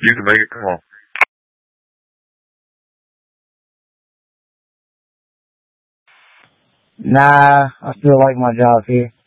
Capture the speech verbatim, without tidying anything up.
You can make it. Come on. Nah, I still like my job here.